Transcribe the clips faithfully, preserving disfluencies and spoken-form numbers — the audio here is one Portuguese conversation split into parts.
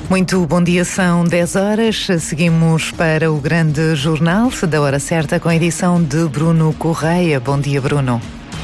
Muito bom dia, são dez horas. Seguimos para o grande jornal da hora certa com a edição de Bruno Correia. Bom dia, Bruno.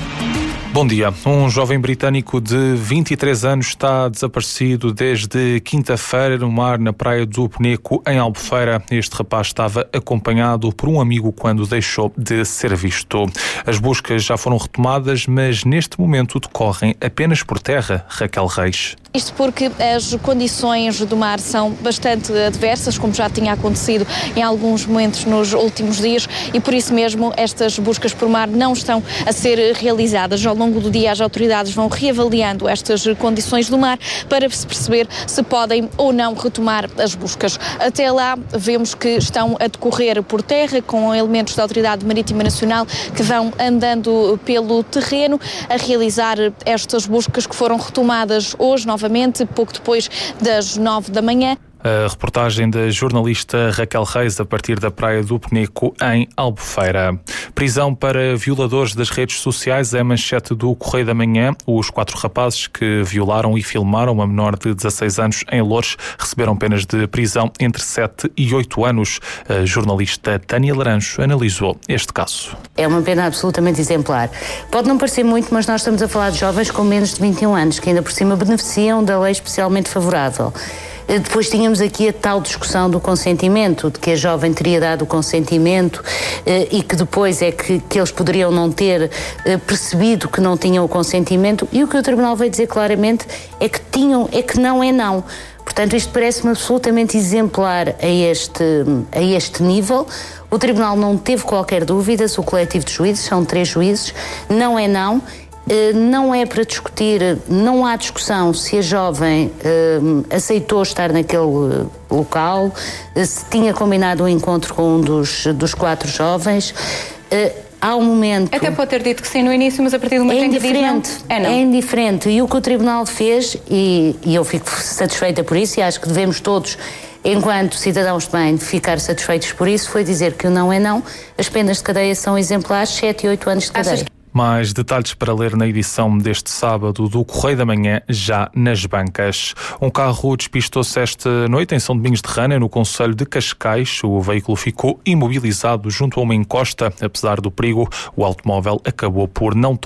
Bom dia. Um jovem britânico de vinte e três anos está desaparecido desde quinta-feira no mar na praia do Peneco, em Albufeira. Este rapaz estava acompanhado por um amigo quando deixou de ser visto. As buscas já foram retomadas, mas neste momento decorrem apenas por terra. Raquel Reis. Isto porque as condições do mar são bastante adversas, como já tinha acontecido em alguns momentos nos últimos dias, e por isso mesmo estas buscas por mar não estão a ser realizadas. Ao longo do dia as autoridades vão reavaliando estas condições do mar para se perceber se podem ou não retomar as buscas. Até lá vemos que estão a decorrer por terra com elementos da Autoridade Marítima Nacional que vão andando pelo terreno a realizar estas buscas que foram retomadas hoje novamente, pouco depois das nove da manhã. A reportagem da jornalista Raquel Reis a partir da praia do Peneco, em Albufeira. Prisão para violadores das redes sociais é a manchete do Correio da Manhã. Os quatro rapazes que violaram e filmaram uma menor de dezasseis anos em Loures receberam penas de prisão entre sete e oito anos. A jornalista Tânia Laranjo analisou este caso. É uma pena absolutamente exemplar. Pode não parecer muito, mas nós estamos a falar de jovens com menos de vinte e um anos, que ainda por cima beneficiam da lei especialmente favorável. Depois tínhamos aqui a tal discussão do consentimento, de que a jovem teria dado o consentimento e que depois é que, que eles poderiam não ter percebido que não tinham o consentimento, e o que o Tribunal veio dizer claramente é que tinham, é que não é não. Portanto, isto parece-me absolutamente exemplar a este, a este nível. O Tribunal não teve qualquer dúvida, o coletivo de juízes, são três juízes, não é não. Não é para discutir, não há discussão se a jovem uh, aceitou estar naquele uh, local, uh, se tinha combinado um encontro com um dos, dos quatro jovens. Uh, há um momento... Até pode ter dito que sim no início, mas a partir do momento é em que diz não, é não. É indiferente. E o que o Tribunal fez, e, e eu fico satisfeita por isso, e acho que devemos todos, enquanto cidadãos de bem, ficar satisfeitos por isso, foi dizer que o não é não. As penas de cadeia são exemplares, sete e oito anos de cadeia. Achas... Mais detalhes para ler na edição deste sábado do Correio da Manhã, já nas bancas. Um carro despistou-se esta noite em São Domingos de Rana, no concelho de Cascais. O veículo ficou imobilizado junto a uma encosta. Apesar do perigo, o automóvel acabou por não